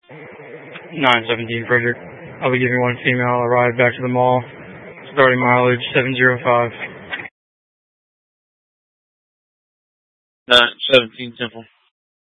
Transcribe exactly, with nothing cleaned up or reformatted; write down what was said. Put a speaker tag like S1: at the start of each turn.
S1: nine seventeen Frederick. I'll be giving one female a ride back to the mall. Starting mileage seven zero five.
S2: nine seventeen Temple.